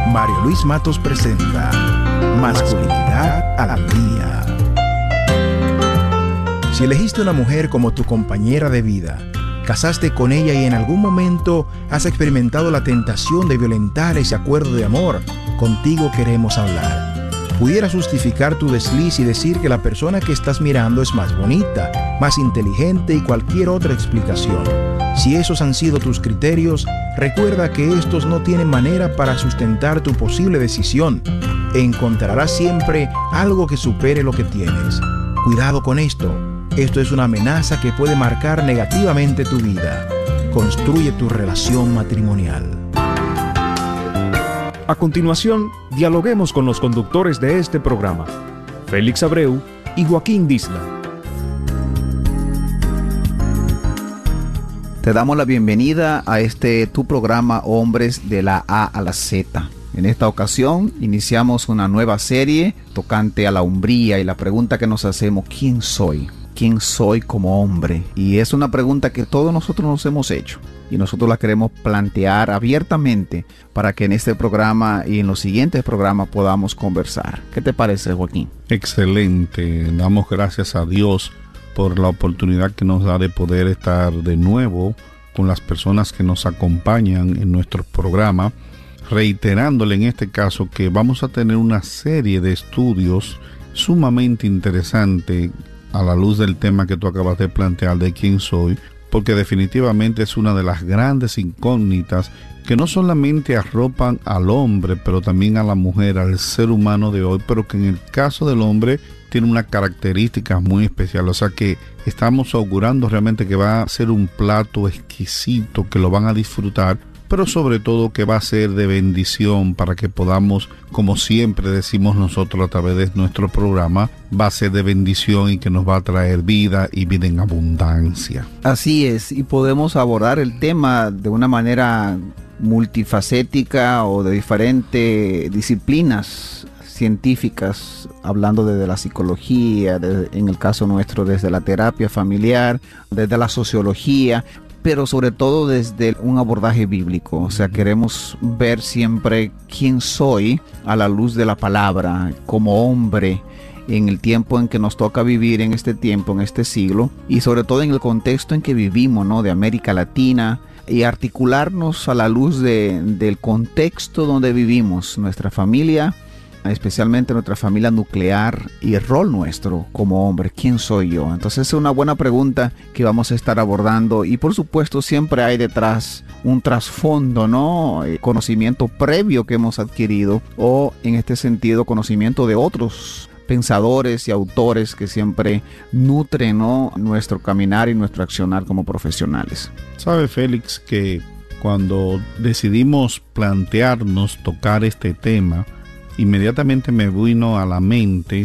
Mario Luis Matos presenta Masculinidad al Día. Si elegiste una mujer como tu compañera de vida, casaste con ella y en algún momento has experimentado la tentación de violentar ese acuerdo de amor, contigo queremos hablar. Pudieras justificar tu desliz y decir que la persona que estás mirando es más bonita, más inteligente y cualquier otra explicación. Si esos han sido tus criterios, recuerda que estos no tienen manera para sustentar tu posible decisión. Encontrarás siempre algo que supere lo que tienes. Cuidado con esto. Esto es una amenaza que puede marcar negativamente tu vida. Construye tu relación matrimonial. A continuación, dialoguemos con los conductores de este programa, Félix Abreu y Joaquín Disla. Te damos la bienvenida a tu programa Hombres de la A a la Z. En esta ocasión iniciamos una nueva serie tocante a la hombría y la pregunta que nos hacemos: ¿quién soy? ¿Quién soy como hombre? Y es una pregunta que todos nosotros nos hemos hecho y nosotros la queremos plantear abiertamente para que en este programa y en los siguientes programas podamos conversar. ¿Qué te parece, Joaquín? Excelente. Damos gracias a Dios por la oportunidad que nos da de poder estar de nuevo con las personas que nos acompañan en nuestro programa, reiterándole en este caso que vamos a tener una serie de estudios sumamente interesante a la luz del tema que tú acabas de plantear de quién soy, porque definitivamente es una de las grandes incógnitas que no solamente arropan al hombre, pero también a la mujer, al ser humano de hoy, pero que en el caso del hombre tiene una característica muy especial. O sea que estamos augurando realmente que va a ser un plato exquisito, que lo van a disfrutar, pero sobre todo que va a ser de bendición para que podamos, como siempre decimos nosotros a través de nuestro programa, va a ser de bendición y que nos va a traer vida y vida en abundancia. Así es, y podemos abordar el tema de una manera multifacética o de diferentes disciplinas científicas, hablando desde la psicología, en el caso nuestro desde la terapia familiar, desde la sociología, pero sobre todo desde un abordaje bíblico. O sea, queremos ver siempre quién soy a la luz de la palabra, como hombre, en el tiempo en que nos toca vivir, en este tiempo, en este siglo, y sobre todo en el contexto en que vivimos, ¿no? De América Latina, y articularnos a la luz del contexto donde vivimos, nuestra familia, especialmente nuestra familia nuclear, y el rol nuestro como hombre. ¿Quién soy yo? Entonces es una buena pregunta que vamos a estar abordando, y por supuesto siempre hay detrás un trasfondo, ¿no? Conocimiento previo que hemos adquirido, o en este sentido conocimiento de otros pensadores y autores que siempre nutren, ¿no?, nuestro caminar y nuestro accionar como profesionales. ¿Sabe, Félix, que cuando decidimos plantearnos tocar este tema, inmediatamente me vino a la mente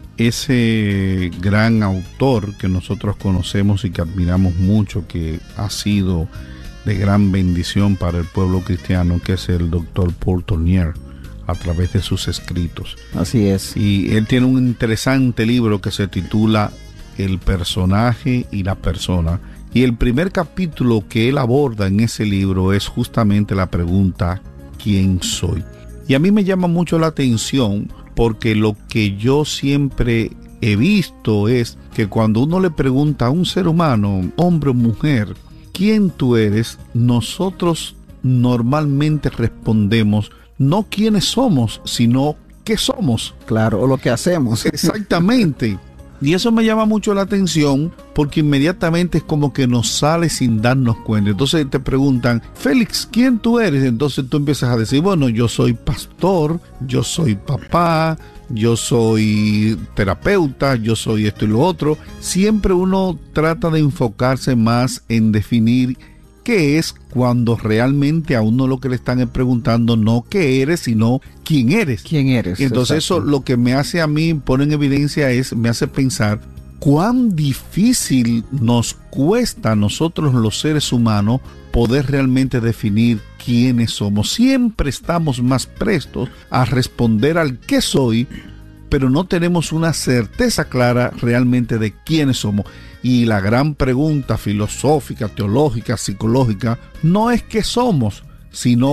ese gran autor que nosotros conocemos y que admiramos mucho, que ha sido de gran bendición para el pueblo cristiano, que es el doctor Paul Tournier, a través de sus escritos? Así es. Y él tiene un interesante libro que se titula El personaje y la persona. Y el primer capítulo que él aborda en ese libro es justamente la pregunta: ¿quién soy? Y a mí me llama mucho la atención, porque lo que yo siempre he visto es que cuando uno le pregunta a un ser humano, hombre o mujer, ¿quién tú eres?, nosotros normalmente respondemos no quiénes somos, sino qué somos. Claro, o lo que hacemos. Exactamente. Y eso me llama mucho la atención, porque inmediatamente es como que nos sale sin darnos cuenta. Entonces te preguntan: Félix, ¿quién tú eres? Entonces tú empiezas a decir: bueno, yo soy pastor, yo soy papá, yo soy terapeuta, yo soy esto y lo otro. Siempre uno trata de enfocarse más en definir qué es, cuando realmente a uno lo que le están preguntando no qué eres, sino quién eres. ¿Quién eres? Y entonces exacto. Eso lo que me hace a mí, pone en evidencia, me hace pensar cuán difícil nos cuesta a nosotros los seres humanos poder realmente definir quiénes somos. Siempre estamos más prestos a responder al qué soy, pero no tenemos una certeza clara realmente de quiénes somos. Y la gran pregunta filosófica, teológica, psicológica, no es qué somos, sino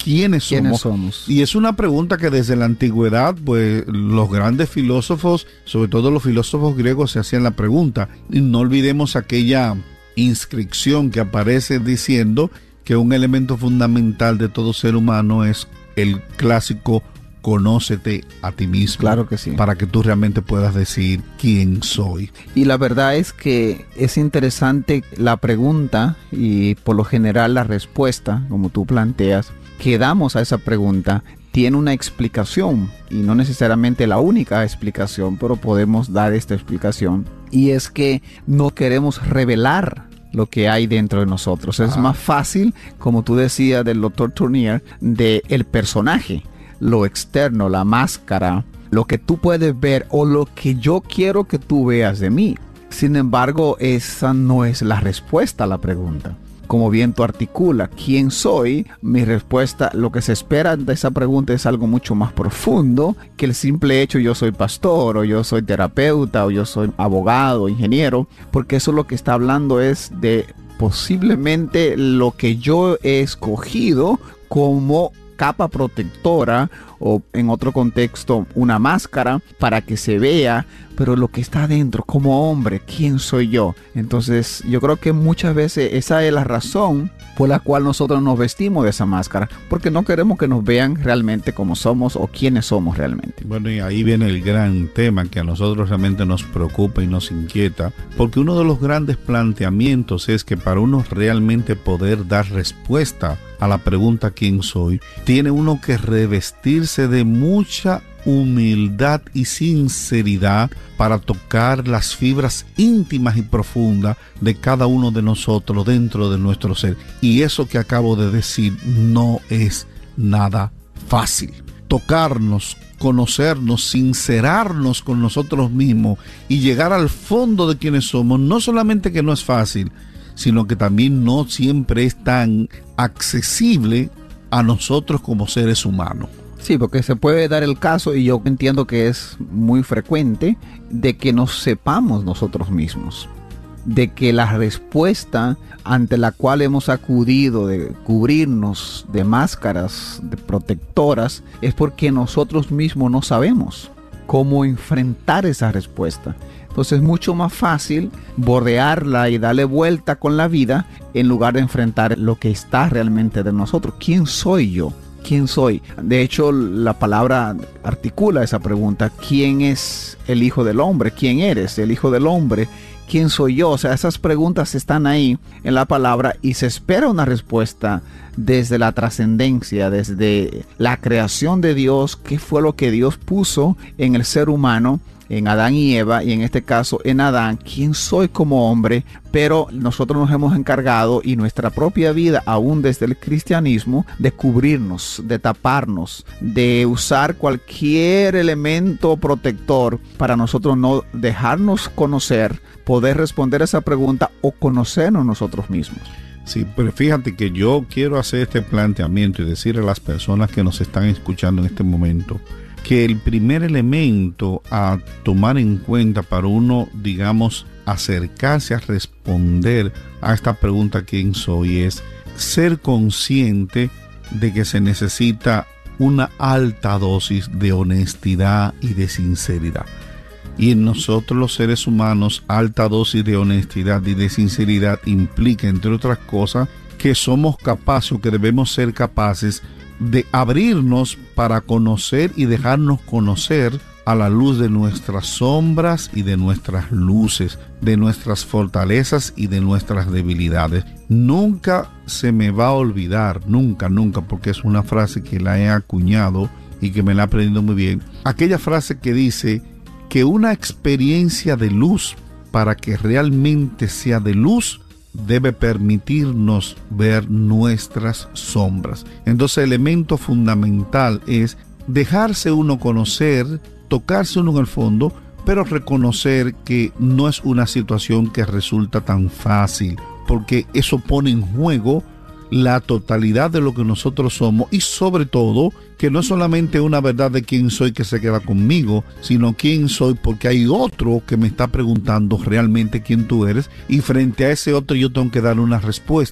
¿quiénes somos? Y es una pregunta que desde la antigüedad, pues los grandes filósofos, sobre todo los filósofos griegos, se hacían la pregunta. Y no olvidemos aquella inscripción que aparece diciendo que un elemento fundamental de todo ser humano es el clásico conócete a ti mismo. Claro que sí. Para que tú realmente puedas decir quién soy. Y la verdad es que es interesante la pregunta y por lo general la respuesta, como tú planteas, que damos a esa pregunta tiene una explicación y no necesariamente la única explicación, pero podemos dar esta explicación. Y es que no queremos revelar lo que hay dentro de nosotros. Es más fácil, como tú decías del Dr. Tournier, de el personaje, lo externo, la máscara, lo que tú puedes ver o lo que yo quiero que tú veas de mí. Sin embargo, esa no es la respuesta a la pregunta. Como bien tú articula, ¿quién soy? Mi respuesta, lo que se espera de esa pregunta es algo mucho más profundo que el simple hecho yo soy pastor o yo soy terapeuta o yo soy abogado, ingeniero, porque eso lo que está hablando es de posiblemente lo que yo he escogido como capa protectora o en otro contexto una máscara para que se vea, pero lo que está adentro como hombre, ¿quién soy yo? Entonces yo creo que muchas veces esa es la razón por la cual nosotros nos vestimos de esa máscara, porque no queremos que nos vean realmente como somos o quiénes somos realmente. Bueno, y ahí viene el gran tema que a nosotros realmente nos preocupa y nos inquieta, porque uno de los grandes planteamientos es que para uno realmente poder dar respuesta a la pregunta ¿quién soy?, tiene uno que revestirse de mucha humildad y sinceridad para tocar las fibras íntimas y profundas de cada uno de nosotros dentro de nuestro ser. Y eso que acabo de decir no es nada fácil. Tocarnos, conocernos, sincerarnos con nosotros mismos y llegar al fondo de quienes somos, no solamente que no es fácil, sino que también no siempre es tan accesible a nosotros como seres humanos. Sí, porque se puede dar el caso, y yo entiendo que es muy frecuente, de que no sepamos nosotros mismos, de que la respuesta ante la cual hemos acudido de cubrirnos de máscaras, de protectoras, es porque nosotros mismos no sabemos cómo enfrentar esa respuesta. Entonces es mucho más fácil bordearla y darle vuelta con la vida en lugar de enfrentar lo que está realmente de nosotros. ¿Quién soy yo? ¿Quién soy? De hecho, la palabra articula esa pregunta. ¿Quién es el Hijo del Hombre? ¿Quién eres el Hijo del Hombre? ¿Quién soy yo? O sea, esas preguntas están ahí en la palabra y se espera una respuesta desde la trascendencia, desde la creación de Dios. ¿Qué fue lo que Dios puso en el ser humano? En Adán y Eva, y en este caso en Adán, ¿quién soy como hombre? Pero nosotros nos hemos encargado, y nuestra propia vida, aún desde el cristianismo, de cubrirnos, de taparnos, de usar cualquier elemento protector para nosotros no dejarnos conocer, poder responder a esa pregunta o conocernos nosotros mismos. Sí, pero fíjate que yo quiero hacer este planteamiento y decirle a las personas que nos están escuchando en este momento que el primer elemento a tomar en cuenta para uno, digamos, acercarse a responder a esta pregunta ¿quién soy? Es ser consciente de que se necesita una alta dosis de honestidad y de sinceridad. Y en nosotros los seres humanos, alta dosis de honestidad y de sinceridad implica, entre otras cosas, que somos capaces o que debemos ser capaces de abrirnos para conocer y dejarnos conocer a la luz de nuestras sombras y de nuestras luces, de nuestras fortalezas y de nuestras debilidades. Nunca se me va a olvidar, nunca, porque es una frase que la he acuñado y que me la he aprendido muy bien. Aquella frase que dice que una experiencia de luz, para que realmente sea de luz, debe permitirnos ver nuestras sombras. Entonces el elemento fundamental es dejarse uno conocer, tocarse uno en el fondo, pero reconocer que no es una situación que resulta tan fácil, porque eso pone en juego la totalidad de lo que nosotros somos, y sobre todo que no es solamente una verdad de quién soy que se queda conmigo, sino quién soy porque hay otro que me está preguntando realmente quién tú eres, y frente a ese otro yo tengo que dar una respuesta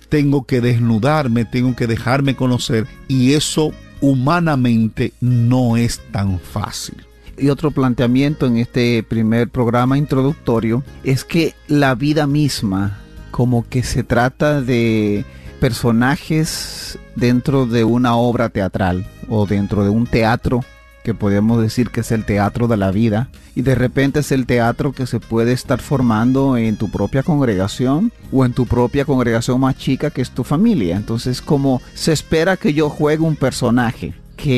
tengo que desnudarme, tengo que dejarme conocer, y eso humanamente no es tan fácil. Y otro planteamiento en este primer programa introductorio es que la vida misma como que se trata de personajes dentro de una obra teatral o dentro de un teatro que podemos decir que es el teatro de la vida, y de repente es el teatro que se puede estar formando en tu propia congregación o en tu propia congregación más chica que es tu familia. Entonces, como se espera que yo juegue un personaje,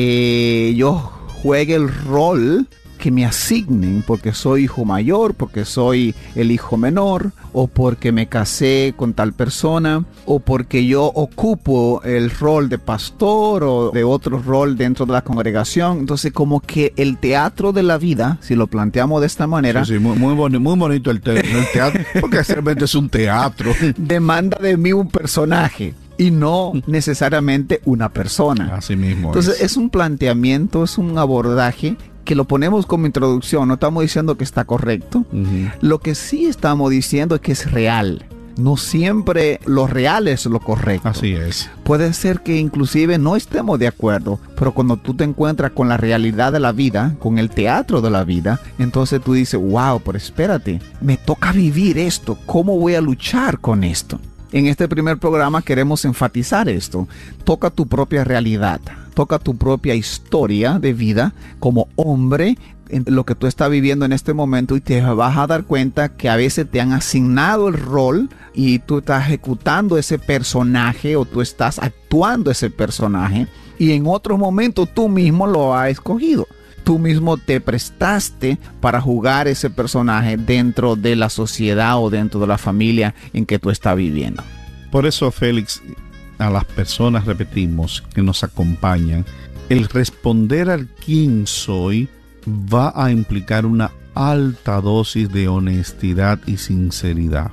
que yo juegue el rol que me asignen porque soy hijo mayor, porque soy el hijo menor, o porque me casé con tal persona, o porque yo ocupo el rol de pastor o de otro rol dentro de la congregación. Entonces, como que el teatro de la vida, si lo planteamos de esta manera, sí, muy bonito el teatro, porque realmente es un teatro. Demanda de mí un personaje y no necesariamente una persona. Así mismo. Entonces, es un planteamiento, es un abordaje que lo ponemos como introducción. No estamos diciendo que está correcto. Lo que sí estamos diciendo es que es real. No siempre lo real es lo correcto. Así es. Puede ser que inclusive no estemos de acuerdo, pero cuando tú te encuentras con la realidad de la vida, con el teatro de la vida, entonces tú dices, wow, pero espérate, me toca vivir esto. ¿Cómo voy a luchar con esto? En este primer programa queremos enfatizar esto. Toca tu propia realidad, toca tu propia historia de vida como hombre, en lo que tú estás viviendo en este momento, y te vas a dar cuenta que a veces te han asignado el rol y tú estás ejecutando ese personaje o tú estás actuando ese personaje, y en otro momento tú mismo lo has escogido. Tú mismo te prestaste para jugar ese personaje dentro de la sociedad o dentro de la familia en que tú estás viviendo. Por eso, Félix, a las personas, repetimos, que nos acompañan, el responder al quién soy va a implicar una alta dosis de honestidad y sinceridad.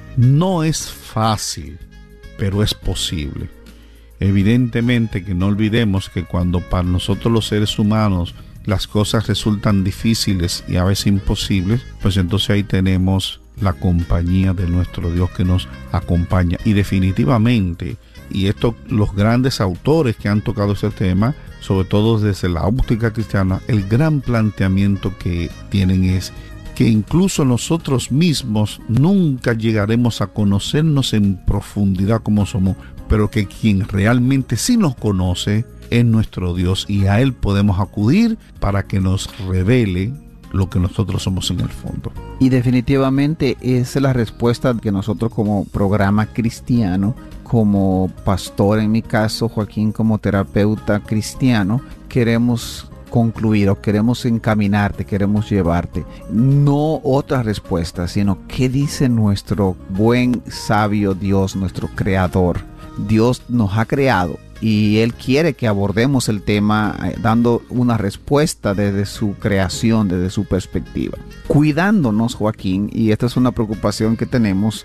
No es fácil, pero es posible. Evidentemente que no olvidemos que cuando para nosotros los seres humanos las cosas resultan difíciles y a veces imposibles, pues entonces ahí tenemos la compañía de nuestro Dios que nos acompaña. Y definitivamente, y esto los grandes autores que han tocado este tema, sobre todo desde la óptica cristiana, el gran planteamiento que tienen es que incluso nosotros mismos nunca llegaremos a conocernos en profundidad como somos, pero que quien realmente sí nos conoce es nuestro Dios, y a Él podemos acudir para que nos revele lo que nosotros somos en el fondo. Y definitivamente esa es la respuesta que nosotros como programa cristiano, como pastor en mi caso, Joaquín como terapeuta cristiano, queremos concluir o queremos encaminarte, queremos llevarte. No otra respuesta, sino qué dice nuestro buen sabio Dios, nuestro creador. Dios nos ha creado y Él quiere que abordemos el tema dando una respuesta desde su creación, desde su perspectiva. Cuidándonos, Joaquín, y esta es una preocupación que tenemos,